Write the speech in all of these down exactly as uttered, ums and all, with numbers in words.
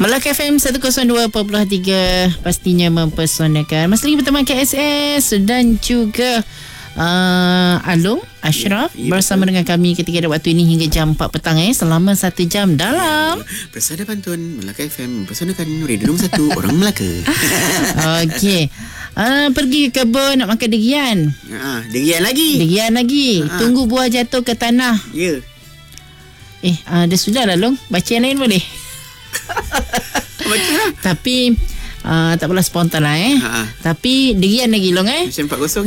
Melaka F M seratus dua perpuluhan tiga pastinya mempersonakan. Masih lagi bersama K S S dan juga uh, Alung Ashraf ya, ya, bersama betul. dengan kami ketika ada waktu ini hingga jam empat petang eh selama satu jam dalam ya, Persada Pantun Melaka F M mempersonakan Radio Nombor satu Orang Melaka. Okey. Uh, pergi ke kebun nak makan durian. Ha, durian lagi. Durian lagi. Ha. Tunggu buah jatuh ke tanah. Ya. Eh, uh, dah sudah lah Long. Baca yang lain boleh. Baca lah. Tapi uh, tak apalah spontan lah eh. Ha. Tapi durian lagi Long eh. Macam empat kosong.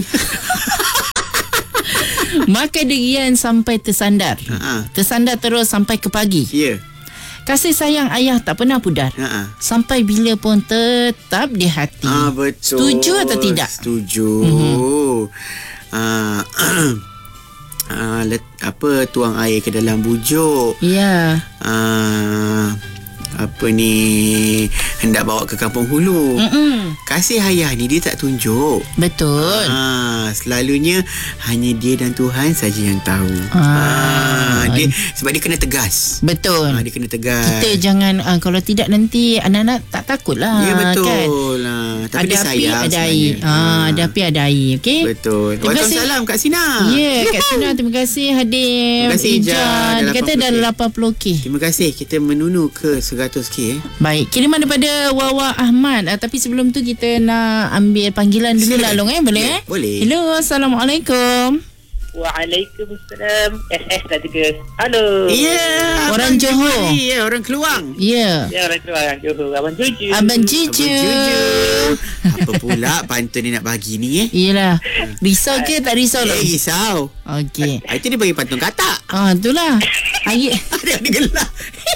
Makan durian sampai tersandar. Ha. Tersandar terus sampai ke pagi. Ya. Kasih sayang ayah tak pernah pudar. Ha. Sampai bila pun tetap di hati. Ah, betul. Setuju atau tidak? Setuju. Mm-hmm. Ah, ah, let, apa tuang air ke dalam bujuk. Ya. Ah, apa ni, hendak bawa ke kampung hulu. Mm-mm. Kasih ayah ni dia tak tunjuk. Betul. Ah, selalunya hanya dia dan Tuhan saja yang tahu. Ah. Ah, dia sebab dia kena tegas. Betul. Ah, dia kena tegas. Kita jangan uh, kalau tidak nanti anak-anak tak takut lah. Ya betul kan? lah. Tapi ada dia api, sayang ada sebenarnya. air. Ah, Ah. ada api ada air. Okey. Betul. Waalaikumsalam Kak Sina. Ya, yeah, Kak Sina terima kasih hadir. Terima kasih Ijaz. Dia kata dah lapan puluh K. Terima kasih. Kita menunu ke seratus K eh. Baik, kiriman daripada Wawa Ahmad. Uh, tapi sebelum tu kita nak ambil panggilan dulu lah Long eh. Boleh ya, eh? Boleh. Hello, Assalamualaikum. Waalaikumsalam. S S dah juga. Halo. Ya. Yeah, orang Johor. Ya, yeah, orang Keluang. Ya. Ya, orang Keluang Johor. Abang Juju. Abang Juju. Abang Juju. Apa pula pantun ni nak bagi ni eh? Yelah. Risau ke tak risau Eh, lah? risau. Okey. Itu dia bagi pantun katak. Ah, itulah. Hari Dia gelak.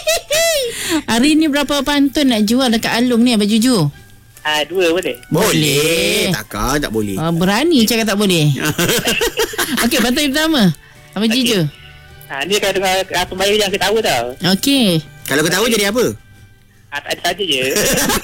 hari ni berapa pantun nak jual dekat Alung ni Abang Juju? Ah, dua boleh? Boleh. Takkan tak boleh. Ah, berani cakap tak boleh. Okey, pantun yang pertama. Abang okay. Juju. Ah, ni kalau dengar uh, pembayu yang ketawa tau. Okey. Kalau ketawa okay. jadi apa? Ah, tak ada saja je.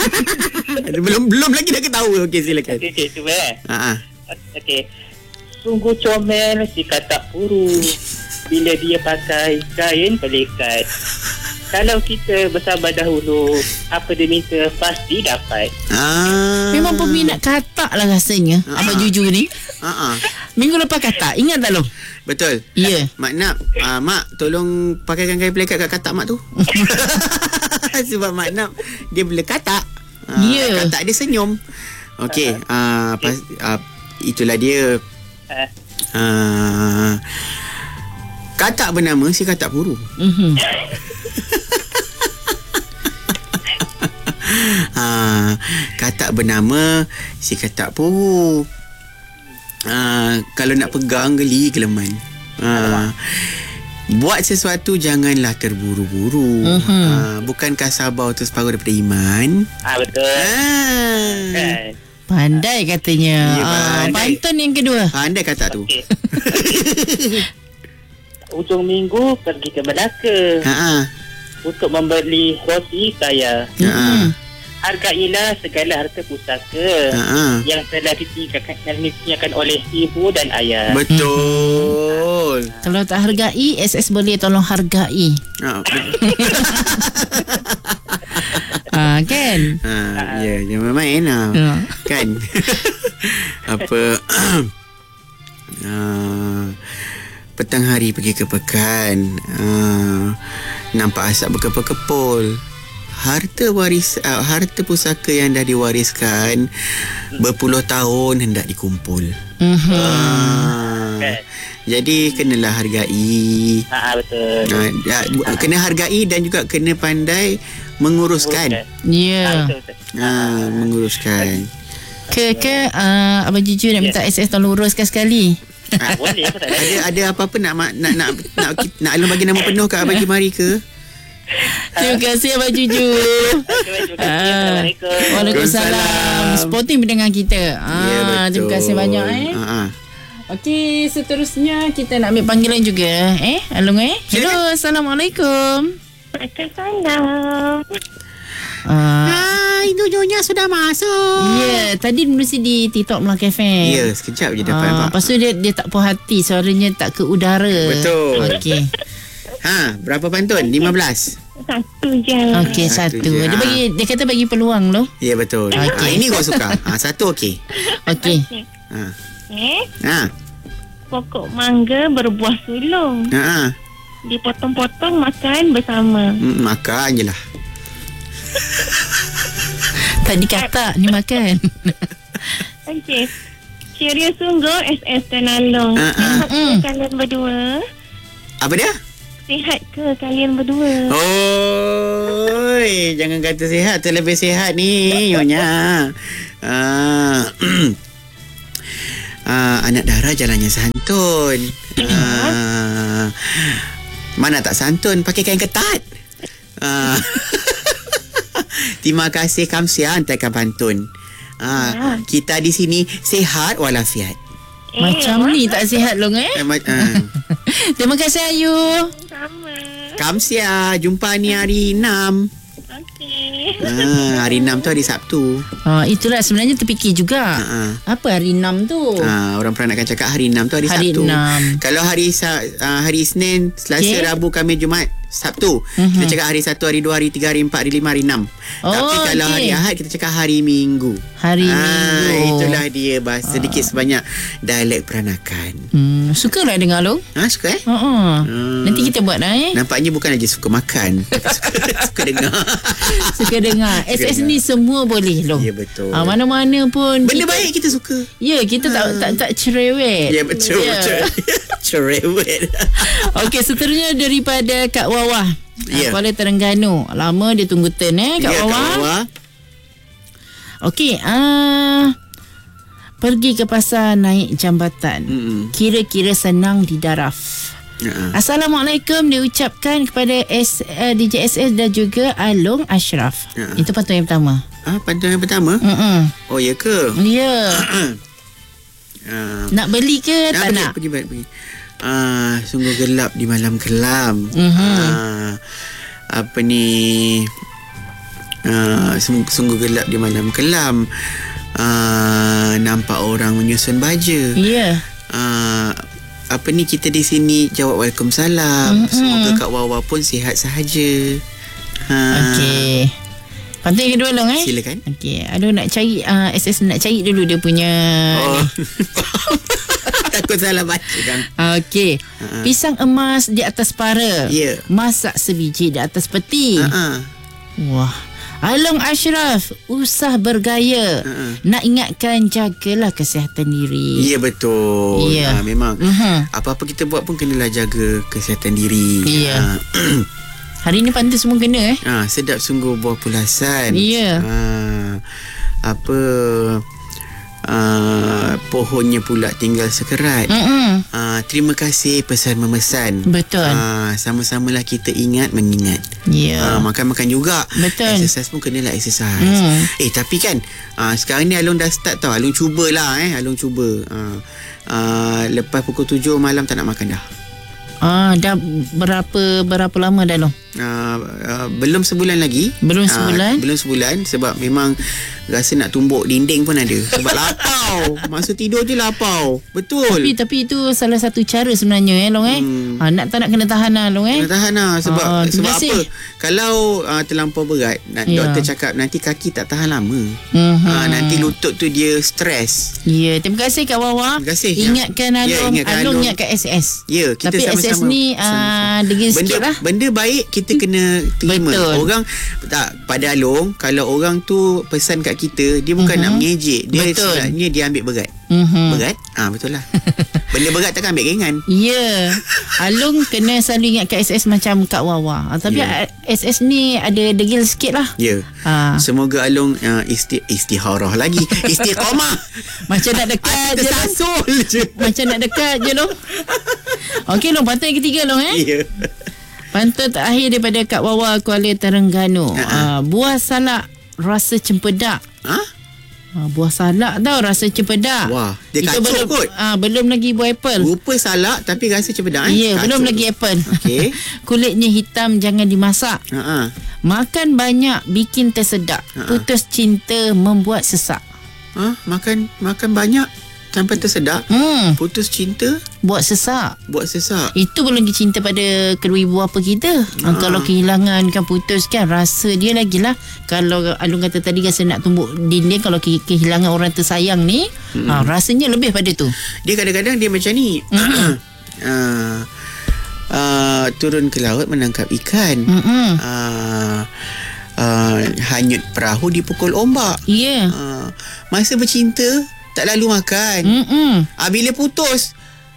belum belum lagi dah ketawa. Okey, silakan. Okey, okay, cuba eh. Ha ah. Okey. Sungguh comel si katak puru bila dia pakai kain pelikat. Kalau kita bersabar dahulu, apa dia minta pasti dapat. Ah. Memang peminat katak lah rasanya ah. Abang Juju ni. Ha ah. Minggu lepas katak, ingat tak Long? Betul. Ya. Yeah. Mak nak, uh, Mak tolong pakaikan kain pelikat kat katak Mak tu. Sebab Mak nak dia bila katak. Uh, ya. Yeah. Katak dia senyum. Okey, uh, pas, uh, itulah dia. Uh. Uh, katak bernama si katak puru. Mhm. Ha, katak bernama si katak puru. Ha, kalau nak pegang geli geleman. Ha, buat sesuatu janganlah terburu-buru. Uh-huh. Ha, bukankah sabar itu separuh daripada iman? Ah, betul. Ha. Kan. Pandai katanya. Ya, ah, pandai. Pantun yang kedua. Pandai katak tu. Okay. Ujung minggu pergi ke Melaka. Ha. Untuk membeli roti kaya. Ha. Hargailah segala harta pusaka Ha. yang telah ditinggalkan oleh ibu dan ayah. Betul. Kalau tak hargai, S S boleh tolong hargai. Ha. Ah, kan? Ha, ya, jangan main lah. Ya. Kan? Apa? uh, petang hari pergi ke pekan. Uh, nampak asap berkepul-kepul. Harta waris uh, harta pusaka yang dah diwariskan berpuluh tahun hendak dikumpul. Mhm. Uh, Kan? Jadi kenalah hargai. Ah, betul. Uh, uh, kena hargai dan juga kena pandai menguruskan. Ya. Ah, betul, betul. Ah, menguruskan. Ke ke uh, Abang Juju nak minta S S tolong uruskan sekali. Ah, boleh apa tak ada. Ada ada apa-apa nak nak nak nak nak, nak Alung bagi nama penuh kat Abang Jimari ke? Terima kasih Abang Juju. Terima kasih. Assalamualaikum. Waalaikumsalam. Sporting pendengar kita. Ah, Ya, betul. terima kasih banyak eh. Ha ah. Okey, seterusnya kita nak ambil panggilan juga eh. Alung eh. Hello, Assalamualaikum. Waalaikumsalam. Ah, Hai, Nyonya sudah masuk. ya, yeah, tadi menerusi di TikTok Melaka F M. Ya, sekejap je dapat Ah, nampak. lepas tu dia dia tak puas hati, suaranya tak ke udara. Betul. Okey. Ha, berapa pantun? lima belas. satu je. Okey, Satu satu. je, Dia ha. bagi dia kata bagi peluang loh. Ya, betul. Okey. Ha, ini kau suka. Ha, satu okey. Okey. Okey. Ha. Eh, Ha. pokok mangga berbuah sulung. Ha. ha. Dipotong-potong makan bersama. Hmm, makan je lah. Tak dikata ni makan. Okey. Ceria sungguh S S dan Along. Ah, ah. Sihat ke Mm. kalian berdua? Apa dia? Sihat ke kalian berdua? Oi, jangan kata sihat, terlebih sihat ni nyonya. Ah. ah, anak Dara jalannya santun. Ah. Mana tak santun pakai kain ketat. Ah. Terima kasih Kamsia hantarkan pantun. Ah, kita di sini sihat walafiat. Eh, Macam ni tak sihat long eh. Eh, ma- ah. Terima kasih Ayu. sama. Kamsia, jumpa ni hari enam. Okey. Ah, hari enam tu hari Sabtu. Ha, itulah sebenarnya terfikir juga. Ah. Apa hari enam tu? Ah, orang pernah nak cakap hari enam tu hari, Hari Sabtu. enam. Kalau hari Sa- uh, hari Isnin, Selasa, Okey. Rabu, Khamis, Jumaat, Sabtu. Mhm. Kita cakap hari satu, hari dua, hari tiga, hari empat, hari lima, hari enam. Oh, Tapi kalau okey. hari Ahad kita cakap hari Minggu. Hari Ah, Minggu. Itulah dia bahasa sedikit sebanyak dialek peranakan. Hmm, sukalah dengar long. Ha, suka eh? Ha ah. Hmm. Nanti kita buat dah eh. Nampaknya bukan aja suka makan, tapi suka, suka dengar. Suka dengar. S S ni semua boleh long. Ya, betul. Ah, mana-mana pun Benda kita, baik kita suka. Ya, kita tak tak tak cerewet. Ya, betul. Ya. betul. Cerewet. Okey, seterusnya daripada Kak Wawah. Ya. Yeah. Kuala Terengganu. Lama dia tunggu turn eh Kak Ya, Wawah. Kak Wawah. Okey, ah pergi ke pasar naik jambatan. Mm-mm. Kira-kira senang di daraf. Ya. Assalamualaikum diucapkan kepada S, uh, D J S S dan juga Along Ashraf. Ya. Itu pantun yang pertama. Ah, pantun yang pertama? Mm-mm. Oh, ya ke? Ya. Ah. Nak beli ke tak pergi, nak? Pergi, pergi, pergi. Ah, sungguh gelap di malam kelam. Mhm. Ah, apa ni? Ah, sungguh, sungguh gelap di malam kelam. Ah, nampak orang menyusun baja. Ya. Ah, apa ni kita di sini jawab waalaikumsalam. Mm-mm. Semoga Kak Wawa pun sihat sahaja. Ha. Okey. Pantun yang kedua Long eh. Silakan. Okey. Aduh nak cari uh, S S nak cari dulu dia punya. Oh. Takut salah baca kan. Okey. Ha-ha. Pisang emas di atas para. Ya. Masak sebiji di atas peti. Ha. Wah. Along Ashraf, usah bergaya. Ha-ha. Nak ingatkan jagalah kesihatan diri. Ya, betul. Ya. Ha, memang. Mhm. Apa-apa kita buat pun kenalah jaga kesihatan diri. Ya. Ha. Hari ni pantun semua kena eh. ha, sedap sungguh buah pulasan. Ya. Ha, apa uh, pohonnya pula tinggal sekerat. Mm-mm. Uh, terima kasih pesan memesan. Betul. Uh, sama-samalah kita ingat mengingat. Ya. Uh, makan-makan juga. Betul. Exercise pun kenalah exercise. Hmm. Eh tapi kan uh, sekarang ni Along dah start tau. Along cubalah eh. Along cuba. Uh, uh, lepas pukul tujuh malam tak nak makan dah. Ah, dah berapa berapa lama dah Long? Uh, uh, belum sebulan lagi. Belum Ah, sebulan? belum sebulan sebab memang rasa nak tumbuk dinding pun ada. Sebab lapau. Masa tidur je lapau. Betul. Tapi tapi itu salah satu cara sebenarnya eh Long eh. Hmm. Ha, nak tak nak kena tahan lah Long eh. Kena tahan lah. Sebab, Ah, sebab terima kasih. apa? Kalau uh, terlampau berat, nak, Ya. doktor cakap nanti kaki tak tahan lama. Mhm. Ah, nanti lutut tu dia stres. Ya, terima kasih Kak Wawa. Terima kasih. Ingatkan Ya, Along, ingatkan Along Along. ingatkan S S. Ya, kita Tapi sama-sama. S S ni ah, degil benda, sikit lah. benda baik kita kena terima. Betul. Orang tak pada Along, kalau orang tu pesan kat kita, dia bukan Mhm. nak mengejek. Dia Betul. sebenarnya dia ambil berat. Mhm. Berat? Ah, betul lah. Benda berat takkan ambil ringan. Ya. Along kena selalu ingatkan S S macam Kak Wawa. Ah, tapi Ya. S S ni ada degil sikit lah. Ya. Ah. Semoga Along uh, isti istiharah lagi. Istiqamah. Macam nak dekat je Long. Tersasul je. Macam nak dekat je Long. Okey Long, pantun yang ketiga Long eh. Ya. Pantun terakhir daripada Kak Wawa Kuala Terengganu. Ha-ha. Uh, buah salak rasa cempedak. Ha? Uh, buah salak tau rasa cempedak. Wah, dia Itu kacau belum, kot. uh, belum lagi buah apple. Rupa salak tapi rasa cempedak eh. Ya, Kacau belum tu. lagi apple. Okey. Kulitnya hitam jangan dimasak. Ha. Makan banyak bikin tersedak. Ha-ha. Putus cinta membuat sesak. Ha, makan makan banyak sampai tersedak. Hmm. Putus cinta Buat sesak. buat sesak. Itu pun lagi cinta pada kedua ibu bapa kita. Ha. Kalau kehilangan kan, putus kan, rasa dia lagi lah. Kalau Alung kata tadi rasa nak tumbuk dinding, kalau ke- kehilangan orang tersayang ni, hmm. ha, rasanya lebih pada tu. Dia kadang-kadang dia macam ni. uh, uh, turun ke laut menangkap ikan. Mm-mm. Uh, uh, hanyut perahu dipukul ombak. Ya. Yeah. Uh, masa bercinta tak lalu makan. Mm-mm. Uh, bila putus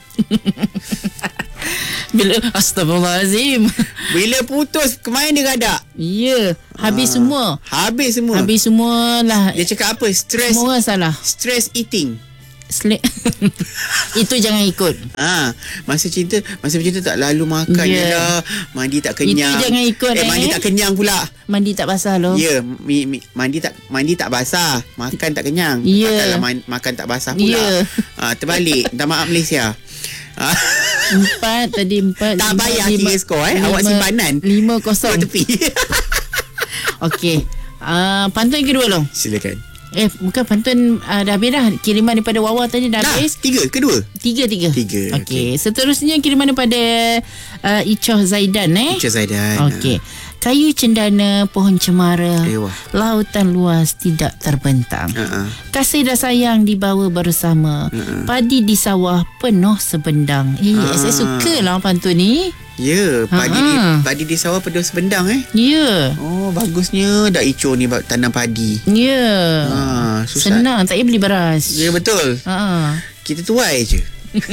Bila Astagfirullahalazim. Bila putus kemain dia gadak. Ya, habis Ah, semua. Habis semua. Habis semua lah. Dia cakap apa? Stress Semua orang salah. stress eating. Sle- Itu jangan ikut. Ah, masa cinta, masa bercinta tak lalu makan Ya. je lah. Mandi tak kenyang. Itu jangan ikut, eh. eh. mandi tak kenyang pula. Mandi tak basah loh. Ya, mi, mi, mandi tak mandi tak basah, makan tak kenyang. Ya. Takkanlah man, makan tak basah pula. Ya. Ah, terbalik. Minta maaf Malaysia. Ah, Empat tadi empat. tak lima, payah lima, kira skor eh. Awak lima- simpanan. Lima kosong. Dua tepi. Okey. Uh, pantun kedua loh. Silakan. Eh, bukan pantun uh, dah habis dah. Kiriman daripada Wawa tadi dah Dah, habis. tiga, kedua. Tiga, tiga. Tiga, Okey. Seterusnya kiriman daripada uh, Ichoh Zaidan eh. Encik Zaidan. Okey. Kayu cendana, pohon cemara, Ewah. lautan luas tidak terbentang. Uh-uh. Kasih dan sayang dibawa bersama. Uh-uh. Padi di sawah penuh sebendang. Eh, Ah. saya suka lah pantun ni. Ya, padi di, Ha-ha. padi di sawah penuh sebendang eh. Ya. Oh, bagusnya dak Ico ni bab- tanam padi. Ya. Ha, susah. Senang, tak payah beli beras. Ya, betul. Ha. Kita tuai je.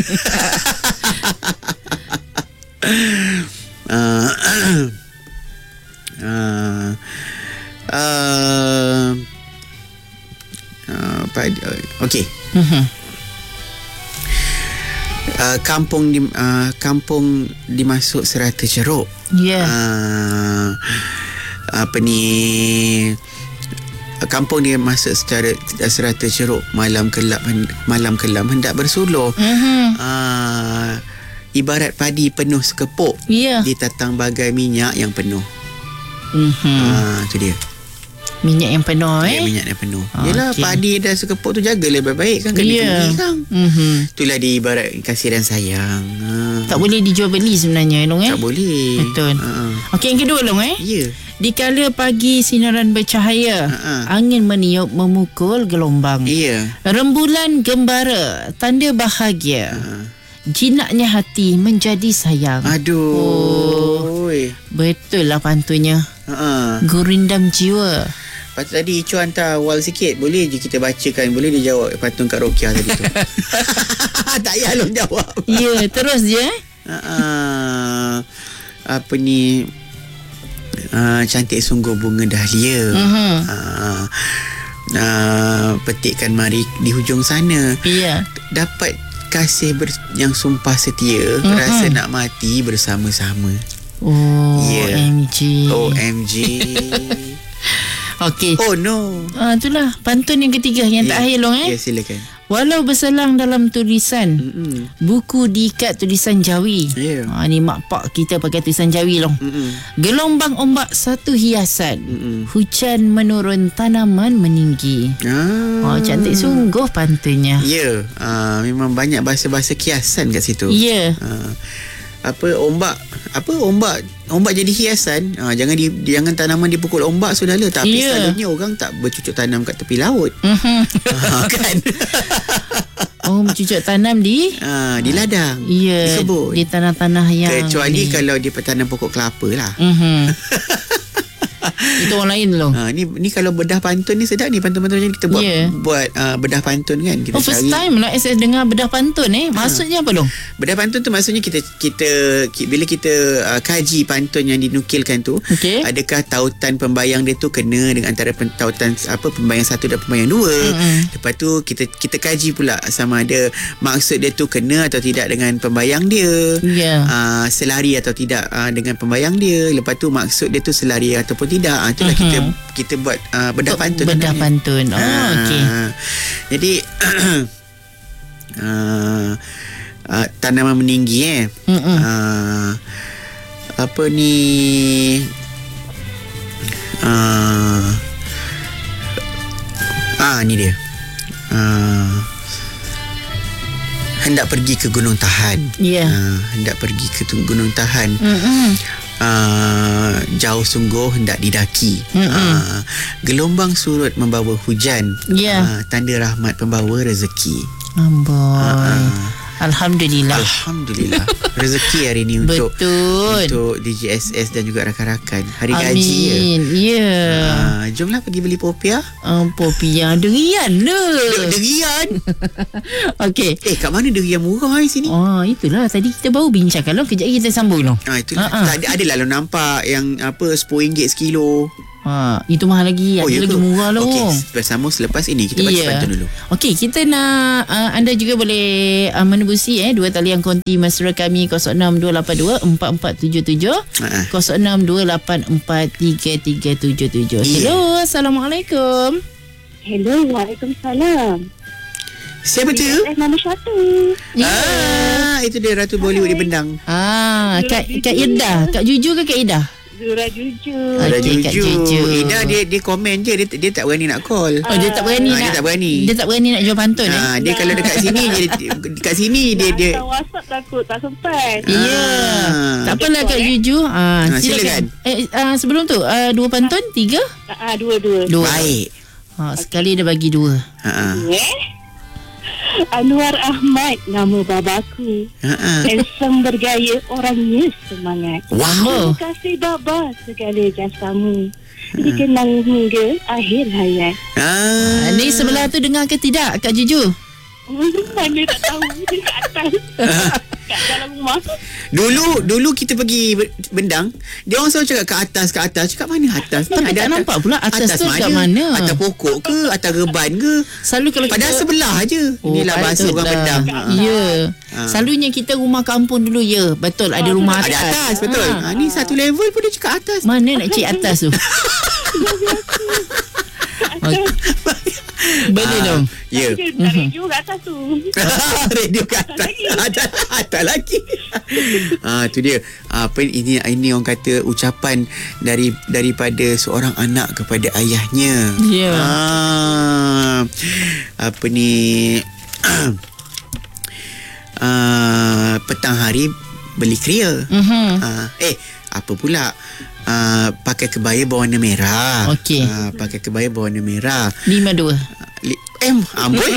uh, uh, uh, uh, padi, uh, Okey. Mhm. Uh, kampung di uh, kampung dimasuk serata ceruk. Ya. Uh, apa ni, kampung dia masuk secara serata ceruk, malam kelap malam kelam hendak bersuluh. Mhm. Uh, ibarat padi penuh sekepuk, Ya. ditatang bagai minyak yang penuh. Mhm. Ah, tu dia. Minyak yang penuh eh. Eh? Minyak yang penuh. Ah, Yelah, okey. padi dah sekepuk tu jagalah baik-baik kan, kena Ya. tinggi kan. Mhm. Itulah dia ibarat kasih dan sayang. Ah. Tak boleh dijual beli sebenarnya Long eh. Tak boleh. Betul. Ah. Okey, yang kedua Long eh. Ya. Di kala pagi sinaran bercahaya, Ha-ha. angin meniup memukul gelombang. Ya. Rembulan gembara, tanda bahagia. Ah. Jinaknya hati menjadi sayang. Aduh. Oi. Betul lah pantunnya. Ha. Gurindam jiwa. Lepas tu tadi Ico hantar awal sikit. Boleh je kita bacakan. Boleh dia jawab pantun Kak Rokia tadi tu. Tak payah Long jawab. Ya, terus je eh. uh, Apa ni, uh, cantik sungguh bunga dahlia. Mhm. uh, uh, Petikkan mari di hujung sana. Ya. Dapat kasih ber- yang sumpah setia. Mhm. Rasa nak mati bersama-sama. Oh, Ya. O M G. O M G. Okey. Oh no. Ah, itulah pantun yang ketiga, yang Ya. terakhir Long eh. Ya, silakan. Walau berselang dalam tulisan, Mm-mm. buku diikat tulisan Jawi. Ya. Ha, ni mak pak kita pakai tulisan Jawi Long. Mm-mm. Gelombang ombak satu hiasan. Mm-mm. Hujan menurun, tanaman meninggi. Ah. Oh, cantik sungguh pantunnya. Ya, uh, memang banyak bahasa-bahasa kiasan kat situ. Ya. Uh, apa ombak apa ombak ombak jadi hiasan. Uh, jangan di, jangan tanaman dipukul ombak sudahlah, tapi Ya. selalunya orang tak bercucuk tanam kat tepi laut. Mhm. uh, kan? Oh, mencucuk tanam di uh, di ladang, Ya, di kebun. di tanah-tanah yang Kecuali ni. kalau dia tanam pokok kelapa lah. Mhm. Itu orang lain Long. Ha, ni ni kalau bedah pantun ni sedap ni, pantun-pantun macam ni kita buat Ya. buat uh, bedah pantun kan, kita Oh, first cari. time lah S S dengar bedah pantun eh. Maksudnya apa Long? Bedah pantun tu maksudnya kita kita ki- bila kita uh, kaji pantun yang dinukilkan tu, Okey. adakah tautan pembayang dia tu kena dengan antara pen- tautan apa pembayang satu dan pembayang dua. Mm-mm. Lepas tu kita kita kaji pula sama ada maksud dia tu kena atau tidak dengan pembayang dia. Ya. Uh, selari atau tidak uh, dengan pembayang dia. Lepas tu maksud dia tu selari ataupun tidak. Uh, itulah Mhm. kita kita buat uh, bedah pantun. Bedah namanya. pantun. Oh, Ah, okey. Jadi uh, uh, tanaman meninggi eh. Mm-mm. Uh, apa ni uh, ah ni dia. Uh, hendak pergi ke Gunung Tahan. Ya. Yeah. Uh, hendak pergi ke tu- Gunung Tahan. Mm-mm. Uh, jauh sungguh hendak didaki. Uh, gelombang surut membawa hujan. Ya. Uh, tanda rahmat pembawa rezeki. Amboi. Uh, Alhamdulillah. Alhamdulillah. Rezeki hari ni untuk Betul. untuk D J S S dan juga rakan-rakan. Hari Amin. gaji ya. Ya. Uh, jomlah pergi beli popiah. Um, Popiah derian le. Derian. Okey. Eh, kat mana derian murah di sini? Oh, itulah tadi kita baru bincangkan loh. Kejap lagi kita sambung loh. Ah, itulah. Ha, ha. Tak ada, adalah lo nampak yang apa sepuluh ringgit sekilo. Ha, itu mahal lagi. Ada ya lagi ke? murah loh. Okey, bersama selepas ini kita baca Ya. pantun dulu. Okey, kita nak uh, anda juga boleh uh, menembusi eh dua talian konti mesra kami kosong enam dua lapan dua empat empat tujuh tujuh Ha-ha. kosong enam dua lapan empat tiga tiga tujuh tujuh. Ya. Hello, Assalamualaikum. Hello, Waalaikumsalam. Siapa tu? Eh, nama satu. Ya. Ah, itu dia Ratu Bollywood di Bendang. Ah, Kak Kak Ida, Kak Juju ke Kak Ida? Zura Jujur. Okey, Ada Kak Juju. Juju. Ida dia dia komen je, dia, dia tak berani nak call. Oh, dia tak berani Ah, nak. dia tak berani. Dia tak berani nak jual pantun eh. Ah, dia kalau dekat sini dia, dekat sini dia dia Hantar WhatsApp takut tak sempat. Ya. Ah. Tak apalah Kak Juju. Ah, Ah, silakan. Eh ah, sebelum tu ah, dua pantun, tiga? Ah, dua-dua. Dua. baik. Ha, sekali dia bagi dua. Ha ah. Eh? Anwar Ahmad nama babaku. Ha ah. Handsome bergaya, orangnya semangat. Wow. Terima kasih baba segala jasamu. Dikenang hingga akhir hayat. Ah. Ah, ni sebelah tu dengar ke tidak Kak Juju? Mana tak tahu dia kat atas. Kat dalam rumah. Dulu dulu kita pergi Bendang, dia orang selalu cakap kat atas kat atas. Cakap mana atas? Tapi tak nampak pula atas tu kat mana? Atas pokok ke, atas reban ke? Selalu kalau Padahal kita sebelah aje. Oh, Inilah bahasa patutlah. orang Bendang. Ha. Ya. Ha. Selalunya kita rumah kampung dulu ya. Betul ada rumah atas. Ada atas, betul. Ha. Ha, ni satu level pun dia cakap atas. Mana nak cik atas tu? Okay. Boleh Ah, dong. Ya. Dia tak radio kat atas tu. Radio kat atas. Atas, atas lagi. Ah, tu dia. Apa ini ini orang kata ucapan dari daripada seorang anak kepada ayahnya. Ya. Ah, apa ni? ah, petang hari beli kria. Mhm. Ah, eh, apa pula? Ah, pakai kebaya berwarna merah. Okey. Ah, pakai kebaya berwarna merah. Lima dua. Li- eh, amboi.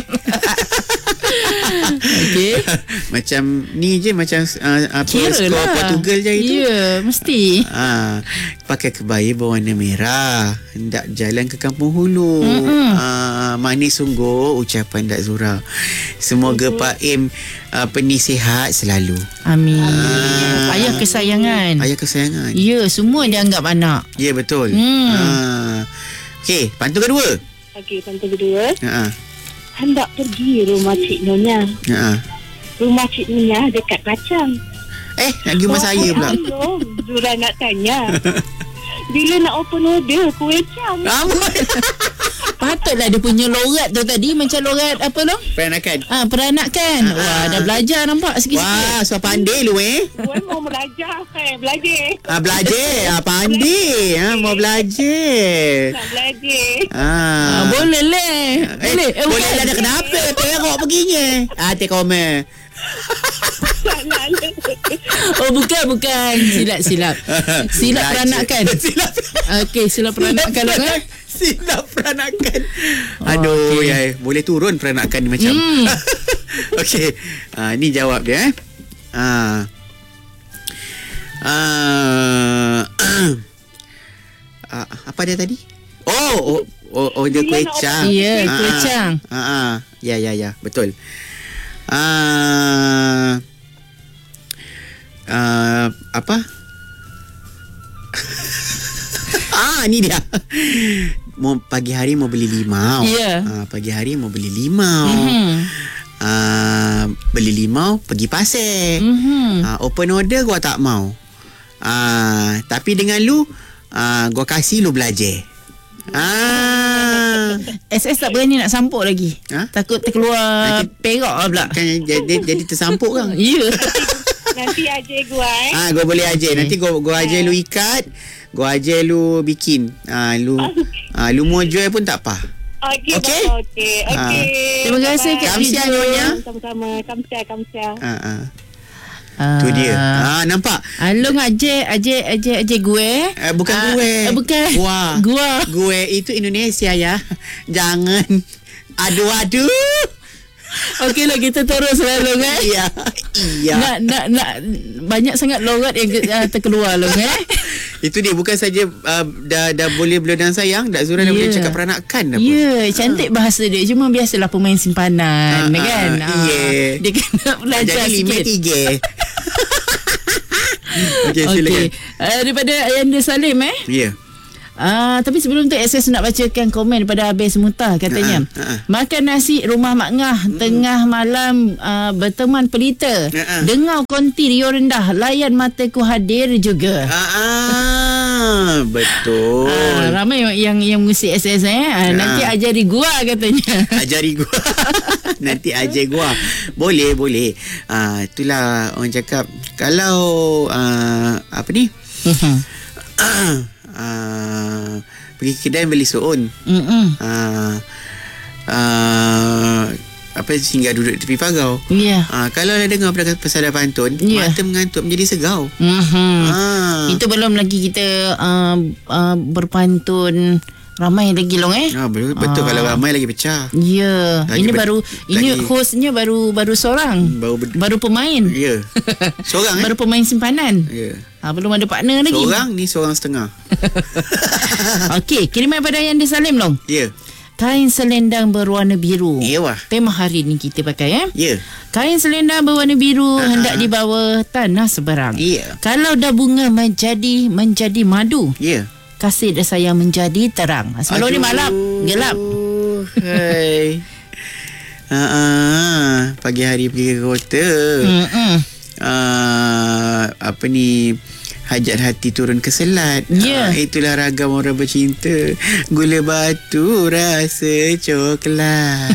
Okey. Macam ni je, macam uh, apa Kira skor lah. Portugal je itu. Ya, mesti. Ah, pakai kebaya berwarna merah, hendak jalan ke Kampung Hulu. Ah, manis sungguh ucapan Dak Zura. Semoga Pak Im apa ni sihat selalu. Amin. Ah. Ayah kesayangan. Ayah kesayangan. Ya, semua dia anggap anak. Ya, betul. Hmm. Ah. Okey, pantun kedua. Okey, pantun kedua. Ha ah. Hendak pergi rumah Cik Nyonya. Ha ah. Rumah Cik Nyonya dekat Kacang. Eh, nak pergi rumah saya pula. Belum. Zura nak tanya. Bila nak open order kuih cam? Amboi. Patutlah dia punya lorat tu tadi macam lorat apa tu? Peranakan. Ah, peranakan. Ah. Wah, dah belajar nampak sikit-sikit. Wah, so pandai lu eh. Gue mau belajar kan, belajar. Ah, belajar. Ah, pandai. Ah, mau belajar. Nak belajar. Ah. Ah, boleh leh. Eh, Boleh. Eh, boleh bukan. lah dah kenapa? Terok perginya. Ah, take komen. Salah lah. Oh, bukan, bukan. Silap, silap. Silap peranakan. Silap. Okey, silap peranakan lah kan? Silap peranakan. Aduh, okey. ya, boleh turun peranakan ni macam. Hmm. Okey. Ah, ni jawab dia eh. Ah. Ah. ah, apa dia tadi? Oh, oh, oh, oh dia kuih cang. Ya, Ah, kuih ah. cang. Ah, ah. Ya, ya, ya, betul. Ah. Ah, apa? Ah, ni dia. Mau pagi hari mau beli limau. Ya. Ah, pagi hari mau beli limau. Mhm. Ah, beli limau pergi pasar. Mhm. Ah, open order gua tak mau. Ah, tapi dengan lu ah, gua kasih lu belajar. Ah. S S tak berani nak sampuk lagi. Ha? Takut terkeluar Nanti- perak lah pula. Kan jadi jadi tersampuk kan? Ya. Nanti ajar gue eh. Ah, gua boleh ajar. Nanti gua gua ajar lu ikat, gua ajar lu bikin. Ah, lu ah, lu mau jual pun tak apa. Okey, Okey? Bapa, okey. Okey. Terima kasih, Kak Kamsia Lijo. Nyonya. Sama-sama. Kamsia, kamsia. Ha ah. Ah. Tu dia. Ah nampak. Alung aje aje aje aje gue. Eh, bukan Ah, gue. eh, bukan. Gua. Gua. Gue itu Indonesia ya. Jangan. Aduh aduh. Okeylah, kita terus lalu eh. Iya. Iya. Nak nak nak banyak sangat logat yang uh, terkeluar long eh. Itu dia, bukan saja uh, dah dah boleh berledang sayang, Dak Zura dah Ya. boleh cakap peranakan dah pun. Ya, cantik bahasa dia. Cuma biasalah pemain simpanan Ah, kan. ah, ya. Dia kena belajar Jadi lima sikit. tiga. Okey, silakan. Okey. Uh, daripada Ayanda Salim eh. Ya. Ah, tapi sebelum tu S S nak bacakan komen daripada Abis Mutah katanya. Ha, ha, ha. Makan nasi rumah Mak Ngah tengah malam uh, berteman pelita. Ha, ha. Dengar konti Rio rendah, layan mataku hadir juga. Ah, ah, betul. Ah, ramai yang yang mengisi S S eh. Ah, nanti ajari gua katanya. Ajari gua. Nanti ajar gua. Boleh, boleh. Ah, itulah orang cakap kalau ah, apa ni? ah, pergi kedai beli soon. Mm-mm. Ah, ah, apa singgah duduk tepi pagau. Ya. Ah, kalau dah dengar pada pesanan pantun, Ya. mata mengantuk menjadi segau. Mhm. Ah. Itu belum lagi kita uh, uh, berpantun ramai lagi long eh. Ah, betul, betul Ah. kalau ramai lagi pecah. Ya, Lagi ini ber- baru ini lagi- hostnya baru baru seorang. Baru ber- baru pemain. Ya. Seorang eh? Baru pemain simpanan. Ya. Ha, belum ada partner lagi. Seorang ni seorang setengah. Okey, kiriman pada Ayanda Salim long. Ya. Kain selendang berwarna biru. Ya wah. Tema hari ni kita pakai eh. Ya. Kain selendang berwarna biru hendak dibawa tanah seberang. Ya. Kalau dah bunga menjadi menjadi madu, Ya. kasih dan sayang menjadi terang. Sebelum ni Aduh. malam gelap. Hai. Ha ah, pagi hari pergi ke kota. Mm-mm. Ah, apa ni, hajat hati turun ke selat. Ya. Ah, itulah ragam orang bercinta. Gula batu rasa coklat.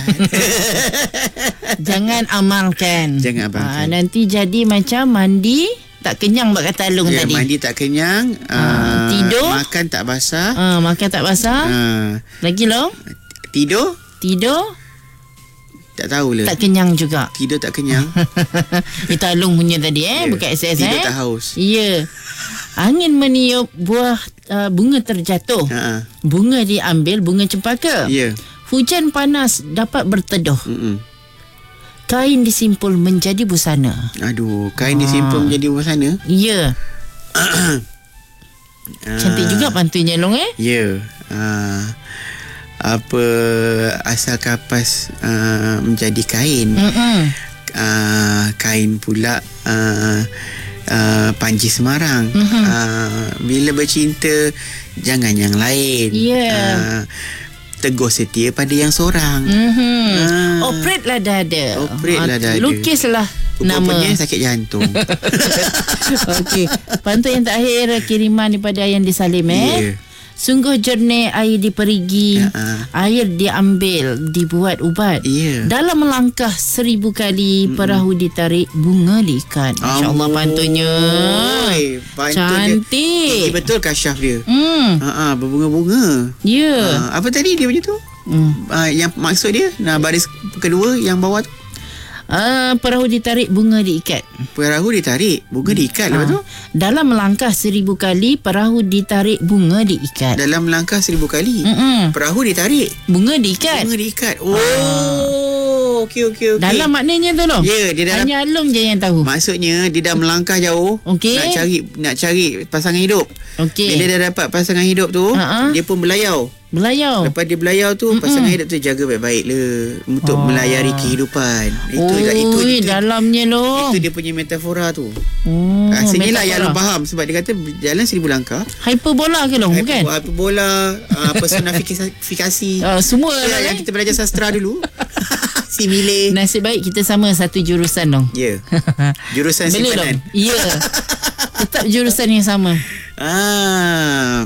Jangan amalkan. Jangan amalkan. Ah, nanti jadi macam mandi tak kenyang buat kata Alung Ya, tadi. mandi tak kenyang. Ah, ah, tidur. Makan tak basah. Ah, makan tak basah. Ah, Lagi long. tidur Tidur tak tahulah. tak kenyang juga. Tidur tak kenyang. Itu Alung punya tadi eh, Ya. bukan S S Tidur eh. tak haus. Ya. Angin meniup buah uh, bunga terjatuh. Ha. Bunga diambil, bunga cempaka. Ya. Hujan panas dapat berteduh. Mm-mm. Kain disimpul menjadi busana. Aduh, kain Ah. disimpul menjadi busana. Ya. Ah. Cantik juga pantunnya Long eh. Ya. Ah. Apa asal kapas ah, menjadi kain. Mm-mm. Ah, kain pula ah, ah, panji Semarang. Mhm. Ah, bila bercinta jangan yang lain. Ya. Ah, teguh setia pada yang seorang. Mhm. Ah. Operate lah dada. Operate lah Ah, dada. Lukislah nama. Rupanya sakit jantung. Okey. Pantun yang terakhir kiriman daripada Ayanda Salim eh. Ya. Sungguh jernih air diperigi, Ya. air diambil, dibuat ubat. Ya. Dalam melangkah seribu kali, perahu ditarik, bunga diikat. Masya Allah pantunnya. Oi, pantun dia. Cantik. Eh, betul kasyaf dia. Hmm. Ha ah, berbunga-bunga. Ya. Ah, apa tadi dia punya tu? Hmm. Ah, yang maksud dia, nah baris kedua yang bawah tu. Ah, perahu ditarik, bunga diikat. Perahu ditarik, bunga diikat. Lepas tu? Ah. Dalam melangkah seribu kali, perahu ditarik, bunga diikat. Dalam melangkah seribu kali, Mm-mm. perahu ditarik, Bunga diikat. bunga diikat. Oh, okey okey okey. Dalam maknanya tu loh. Ya, dia dalam. Hanya Alung je yang tahu. Maksudnya dia dah melangkah jauh. Okey. Nak cari nak cari pasangan hidup. Okey. Bila dia dapat pasangan hidup tu, Ha-ha. dia pun belayau. Belayau. Lepas dia belayau tu, pasangan hidup tu jaga baik-baik lah untuk Oh. melayari kehidupan. Itu Oh, itu itu, dalamnya loh. itu dia punya metafora tu. Oh, Rasanya lah yang metafora. Long faham sebab dia kata jalan seribu langkah. Hyperbola ke long, bukan? Hyperbola, uh, personifikasi. Uh, semua Ya, lah yang kan? kita belajar sastra dulu. Simile. Nasib baik kita sama satu jurusan dong. Ya. Jurusan Boleh simpanan. dong? Ya. Tetap jurusan yang sama. Ah.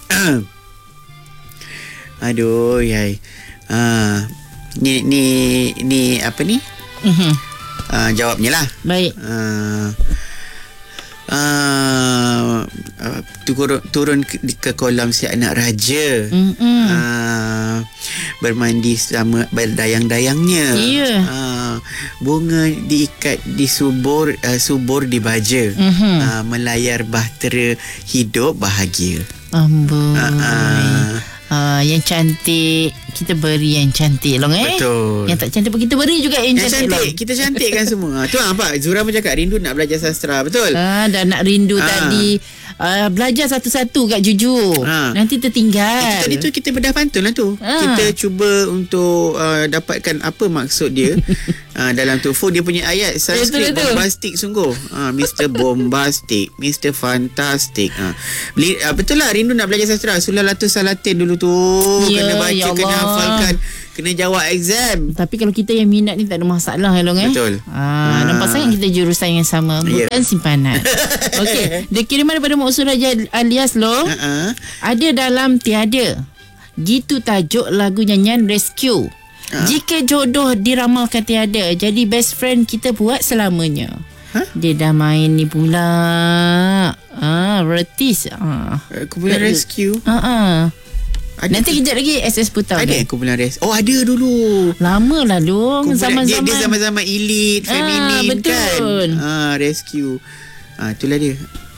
Aduh, yai. Ah. Ni ni ni apa ni? Mhm. Ah, jawabnya lah. Baik. Ah. Ah, uh, turun, turun ke, ke kolam si anak raja. Mm-mm. Uh, bermandi sama berdayang-dayangnya. Ya. Uh, bunga diikat di subur, uh, subur di baja. Mhm. Uh, melayar bahtera hidup bahagia. Amboi. Uh, uh, Ah, yang cantik kita beri yang cantik long eh. Betul. Yang tak cantik pun kita beri juga yang, Yang cantik, cantik, long. kita cantikkan semua. Tu nampak Zura pun cakap rindu nak belajar sastra. Betul? Ah, dan nak rindu Ah. tadi ah, belajar satu-satu kat Jujur. Ah. Nanti tertinggal. Tadi tu kita bedah pantun lah tu. Ah. Kita cuba untuk uh, dapatkan apa maksud dia. uh, dalam tu Fu dia punya ayat Sanskrit Betul, betul. bombastik sungguh. Uh, Mister Bombastic, Mister Fantastic. Uh. Beli, uh, betul lah rindu nak belajar sastra. Sulalatus Salatin dulu tu. Ya, Kena baca, ya kena Allah. hafalkan, kena jawab exam. Tapi kalau kita yang minat ni tak ada masalah long eh. Betul. Ah, Ah. nampak sangat kita jurusan yang sama. Ya. Bukan simpanan. Okey, dia kiriman daripada Mak Usul Raja alias long. Uh-uh. Ada dalam tiada. Gitu tajuk lagu nyanyian Rescue. Ah. Jika jodoh diramalkan tiada, jadi best friend kita buat selamanya. Hah? Dia dah main ni pula. Ah, Retis. Ah. Aku punya rescue. Ah, ah. Ada Nanti kejap lagi S S Putau Ada dia. aku punya rescue. Oh, ada dulu. Lama lah dong. Kumpulan, dia, Zaman-zaman. dia zaman-zaman elite, Ah, feminin betul. kan. Ah, rescue. Ah, itulah dia.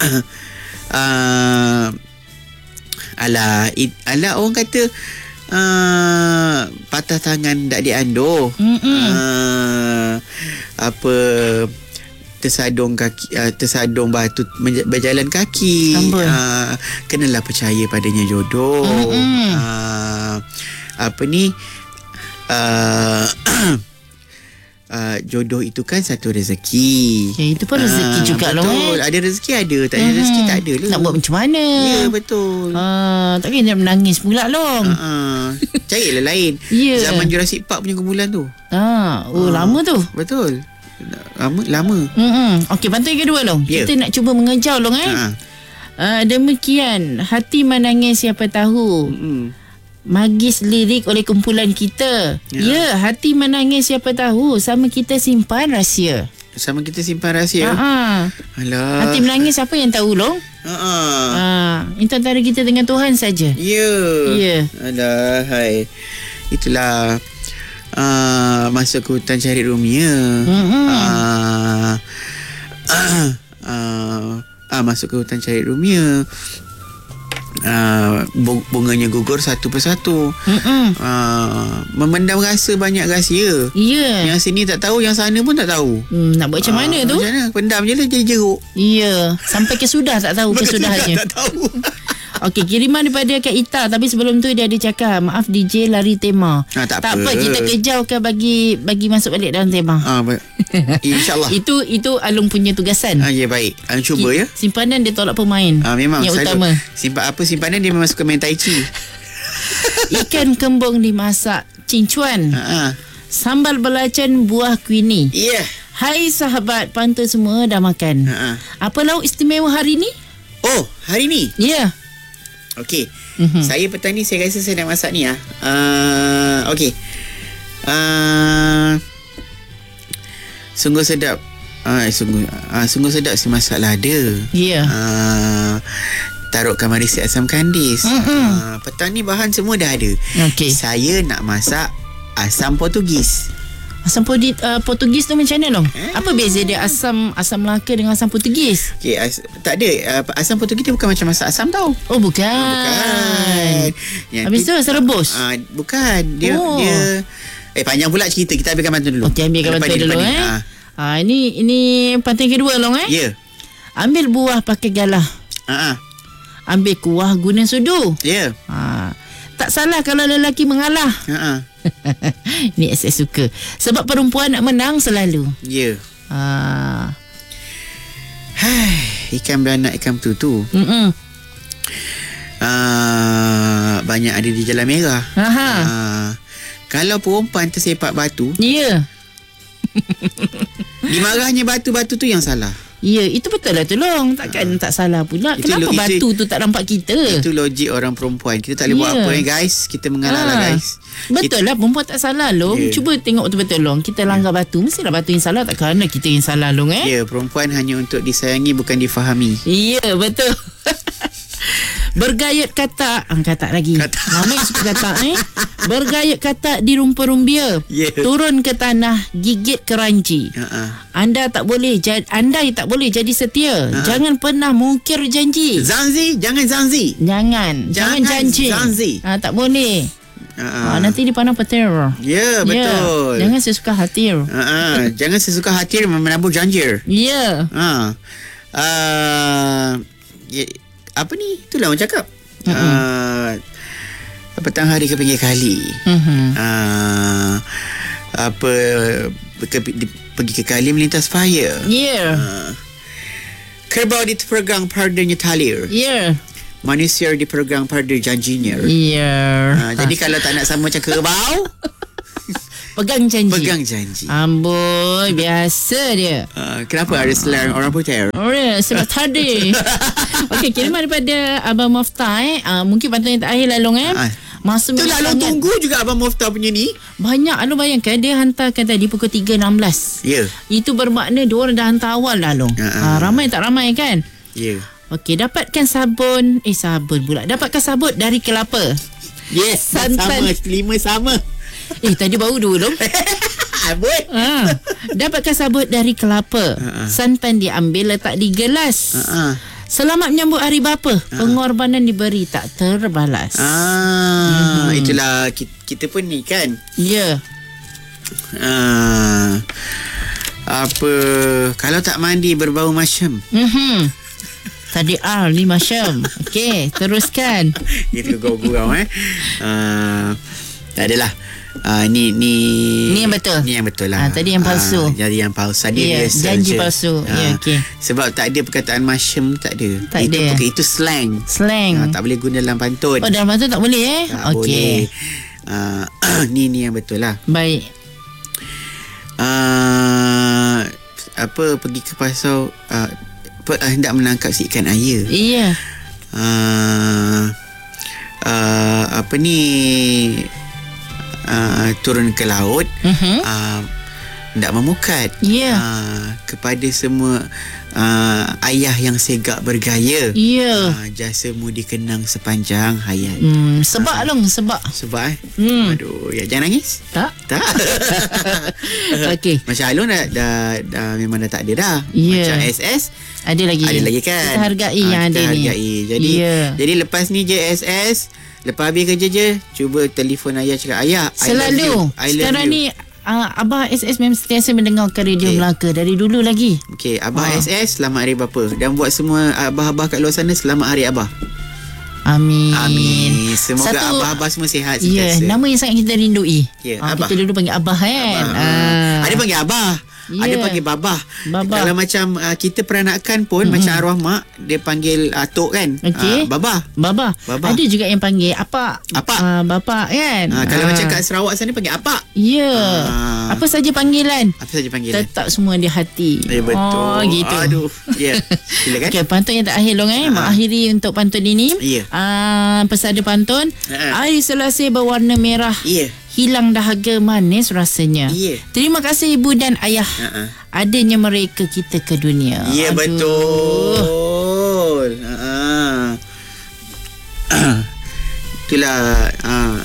ah, alah, it, alah orang kata ah, patah tangan tak dianduh. Ah, apa tersadung kaki uh, tersadung batu menja- berjalan kaki. Amboi. Uh, kenalah percaya padanya jodoh. Mm-mm. Uh, apa ni uh, uh, jodoh itu kan satu rezeki. Ya, itu pun rezeki Ah, juga long betul. eh. Ada rezeki ada, tak ada rezeki tak ada lah. Nak buat macam mana? Ya, betul. Ah, tak kena nak menangis pula long. Uh, carilah lain. Ya. Zaman Jurassic Park punya kumpulan tu. Ah, oh Ah. lama tu. Betul. Lama lama. Hmm. Okey, pantun yang kedua long. Ya. Kita nak cuba mengejar long eh. Ha. Ah, demikian hati menangis siapa tahu. Hmm. Magis lirik oleh kumpulan kita. Ya. Ya. ya, hati menangis siapa tahu. Sama kita simpan rahsia. Sama kita simpan rahsia. Ha ah. Alah. Hati menangis siapa yang tahu long? Ha. Ah, itu antara kita dengan Tuhan saja. Ya. Ya. Alah, hai. Itulah uh, masuk ke hutan cari rumia. Mm-mm. Uh, uh, uh, uh, masuk ke hutan cari rumia. Uh, bunganya gugur satu persatu. Mm-mm. Uh, memendam rasa banyak rahsia. Ya. Yang sini tak tahu, yang sana pun tak tahu. Hmm, nak buat macam mana Ah, tu? Macam mana? Pendam je lah jadi jeruk. Ya. Sampai kesudah tak tahu kesudahannya. Tak tahu. Okey, kiriman daripada Kak Ita. Tapi sebelum tu dia ada cakap, maaf D J lari tema. Ah, tak tak apa. apa, kita kejauhkan bagi bagi masuk balik dalam tema. Ah, ba- InsyaAllah. Itu itu Alung punya tugasan. Ah, ya, baik. Ah, cuba Ki- ya. Simpanan dia tolak pemain. Ah, memang yang selalu utama. simpan apa simpanan dia memang suka main tai chi. Ikan kembung dimasak cincuan. Ha ah. Sambal belacan buah kuini. Ya. Yeah. Hai sahabat pantun semua dah makan. Ha ah. Apa lauk istimewa hari ni? Oh, hari ni. Ya. Okey. Mhm. Saya petang ni saya rasa saya nak masak ni ah. Uh, okey. Uh, sungguh sedap. Ah, uh, sungguh uh, sungguh sedap si masak lada. Ya. Uh, taruhkan maris asam kandis. Mm-mm. Uh, petang ni bahan semua dah ada. Okey. Saya nak masak asam Portugis. Asam podi, uh, Portugis tu macam mana long? Eh? Apa beza dia asam asam Melaka dengan asam Portugis? Okey, as, tak ada. Uh, asam Portugis dia bukan macam masak asam tau. Oh bukan. Bukan. Yang Habis tu asam rebus. Uh, bukan. Dia Oh. dia eh panjang pula cerita. Kita ambilkan pantun dulu. Okey, ambilkan Lepas pantun ni, dulu lepas ni. eh. Ah. Ah ini ini pantun kedua long eh. Ya. Ambil buah pakai galah. Ha ah. Ambil kuah guna sudu. Ya. Ha. Tak salah kalau lelaki mengalah. Ha ah. Ni saya suka. Sebab perempuan nak menang selalu. Ya. Ha. Hai, ikan beranak ikan betutu. Mm-mm. Ah, banyak ada di Jalan Merah. Aha. Ah, kalau perempuan tersepak batu, Ya. dimarahnya batu-batu tu yang salah. Ya, itu betul lah tu long. Takkan tak salah pula. Itu Kenapa lo- itu- batu tu tak nampak kita? Itu logik orang perempuan. Kita tak boleh buat Ya. apa ni guys. Kita mengalah lah Ah. guys. Betul lah, perempuan tak salah long. Ya. Cuba tengok betul-betul long. Kita langgar batu, mestilah batu yang salah. Tak kerana kita yang salah long eh. Ya, perempuan hanya untuk disayangi bukan difahami. Ya, betul. Bergayut katak. Ah, katak lagi. Katak. Ramai suka katak eh. Bergayut katak di rumpun rumbia. Yeah. Turun ke tanah, gigit keranji. Uh-uh. Anda tak boleh jadi anda tak boleh jadi setia. Ha. Jangan pernah mungkir janji. Zanzi, jangan Zanzi. Jangan, jangan, Jangan janji. zanzi. Ah, tak boleh. Uh-uh. Ah, nanti dipandang petir. Ya, betul. Jangan sesuka hati. Uh-uh. Jangan sesuka hati menabur janjir. Ya. Ha. Uh, ya, apa ni? Itulah orang cakap. Uh, petang hari ke pinggir kali. Mhm. Uh, apa ke, di, pergi ke kali melintas fire. Ya. Uh, kerbau dipegang pardanya talir. Ya. Manusia dipegang pada janjinya. Ya. Uh, jadi kalau tak nak sama macam kerbau, Pegang janji. pegang janji. Amboi, biasa dia. Uh, kenapa ada slang orang putih? Oh, ya, sebab tadi. Okey, kiriman daripada Abang Moftah eh. Uh, mungkin pantun yang terakhir lah Long eh. Ah. Masa Tu lalu tunggu juga Abang Moftah punya ni. banyak. Long bayangkan dia hantarkan tadi pukul tiga enam belas. Ya. Itu bermakna dia orang dah hantar awal dah Long. Ah, ah. Uh, ramai tak ramai kan? Ya. Okey, dapatkan sabun. Eh, sabun pula. Dapatkan sabut dari kelapa. Yes, Santan. sama. Lima sama. Eh, tadi baru dua Long. Abut. Ha, dapatkan sabut dari kelapa. Ha-ha. Santan diambil letak di gelas. Uh-uh. Selamat menyambut hari bapa. Pengorbanan diberi tak terbalas. Ah, hmm. Itulah kita, kita pun ni kan. Ya. Ah, apa kalau tak mandi berbau macam. Mhm. Tadi R lima syam. Okey, teruskan. Itu gurau-gurau eh. Ah, tak adalah. Ah, ni ni Ni yang betul. Ni yang betul lah. Ah, tadi yang palsu. Ah, jadi yang palsu. Tadi Ya, dia janji saja. palsu. Ya, Ah, okey. Sebab tak ada perkataan masyam, tak ada. Tak itu ada. Itu slang. Slang. Ah, tak boleh guna dalam pantun. Oh, dalam pantun tak boleh eh? Tak boleh. Ah, ni ni yang betul lah. Baik. Uh, apa pergi ke pasar uh, per, uh, hendak menangkap si ikan air. Iya. Uh, uh, apa ni uh, turun ke laut. Mhm. Uh, hendak memukat. Ya. Uh, kepada semua uh, ayah yang segak bergaya. Ya. Uh, jasamu dikenang sepanjang hayat. Hmm, sebab Long, sebab. Sebab eh. Hmm. Aduh, ya jangan nangis. Tak? Tak. Okey. Macam Alun dah, dah, dah memang dah tak ada dah. Ya. Macam S S Ada lagi. ada lagi kan. Kita hargai Ah, yang kita ada ni. hargai. Jadi Ya. jadi lepas ni je S S, lepas habis kerja je, cuba telefon ayah cakap, ayah, I love you. Selalu. I love Sekarang you. ni uh, Abah S S memang sentiasa mendengarkan Radio Okey. Melaka dari dulu lagi. Okey, Abah Ah. S S selamat hari bapa dan buat semua abah-abah kat luar sana selamat hari abah. Amin. Amin. Semoga Satu- abah-abah semua sihat Ya, sentiasa. nama yang sangat kita rindui. Ya, Ah, Abah. kita dulu panggil Abah kan. Ah. Ah. Ada panggil abah. Ya. Ada panggil babah. Babah. Kalau macam uh, kita peranakan pun mm-hmm. macam arwah mak dia panggil atuk kan. Okey. Uh, babah. Baba. Baba. Ada juga yang panggil apa? Apak. Uh, bapa kan. Uh, kalau Ah. macam kat Sarawak sana panggil apak. Ya. Ah. Apa saja panggilan. Apa saja panggilan? Tetap semua di hati. Eh betul. Oh, gitu. Aduh. Ya. Yeah. Silakan. Okey, pantun yang terakhir Long eh. Mengakhiri untuk pantun ini. Ya. Ah, pesada pantun. Ha. Air selasih berwarna merah. Ya. Hilang dahaga manis rasanya. Ya. Terima kasih ibu dan ayah. Ha. Adanya mereka kita ke dunia. Ya Aduh. betul. Ha. Itulah ha.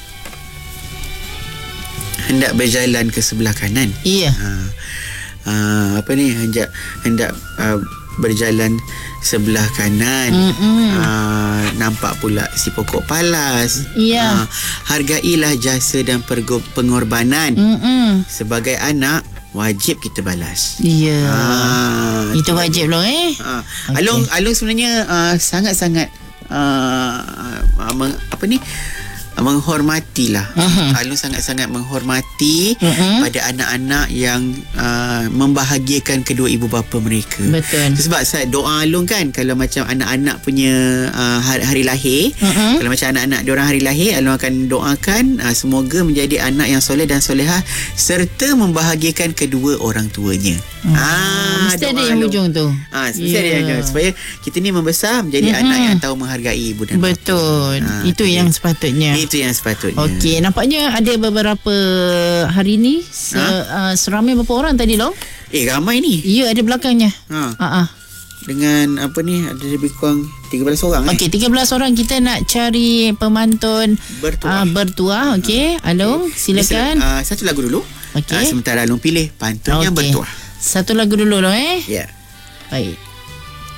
hendak berjalan ke sebelah kanan. Iya. Ha. Ha, apa ni hendak hendak uh, berjalan sebelah kanan. Mm-mm. Uh, nampak pula si pokok palas. Ya. Uh, hargailah jasa dan pergo- pengorbanan. Mm-mm. Sebagai anak wajib kita balas. Ya. Ah, Itu wajib Long eh. Ah, Okey. Alung Alung sebenarnya uh, sangat-sangat uh, uh, meng, apa ni uh, menghormatilah. Mhm. Alung sangat-sangat menghormati Mhm. pada anak-anak yang uh, membahagiakan kedua ibu bapa mereka. Betul. Itu sebab saya doa Alung kan kalau macam anak-anak punya uh, hari, hari lahir, Mhm. kalau macam anak-anak diorang hari lahir, Alung akan doakan uh, semoga menjadi anak yang soleh dan solehah serta membahagiakan kedua orang tuanya. Hmm. Ah, Mesti doa ada yang Alung. hujung tu. Ah, mesti Ya. ada yang hujung supaya kita ni membesar menjadi Mm-mm. anak yang tahu menghargai ibu dan bapa. Betul. Ah, Itu jadi- yang sepatutnya. Itu yang sepatutnya. Okey, nampaknya ada beberapa hari ni se, Ha? uh, seramai berapa orang tadi Long? Eh ramai ni. Ya, ada belakangnya. Ha. Ha ah. dengan apa ni, ada lebih kurang tiga belas orang. Okey, tiga belas orang kita nak cari pemantun Bertuah. uh, bertuah. Okey, Alung silakan. Uh, satu lagu dulu. Okey. Uh, sementara Alung pilih pantun yang Okey. bertuah. Satu lagu dulu loh eh. Ya. Yeah. Baik.